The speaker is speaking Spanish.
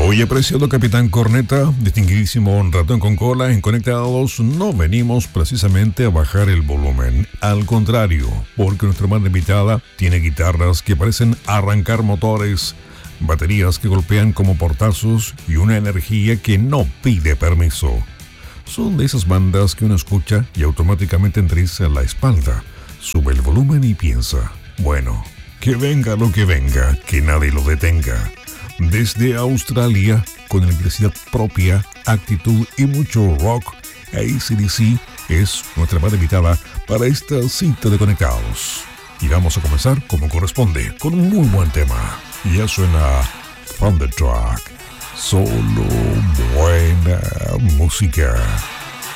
Muy apreciado Capitán Corneta, distinguidísimo ratón con cola, en Conectados no venimos precisamente a bajar el volumen. Al contrario, porque nuestra banda invitada tiene guitarras que parecen arrancar motores, baterías que golpean como portazos y una energía que no pide permiso. Son de esas bandas que uno escucha y automáticamente endereza la espalda, sube el volumen y piensa, bueno, que venga lo que venga, que nadie lo detenga. Desde Australia, con electricidad propia, actitud y mucho rock, AC/DC es nuestra banda invitada para esta cita de Conectados. Y vamos a comenzar como corresponde, con un muy buen tema. Ya suena From the Track. Solo buena música.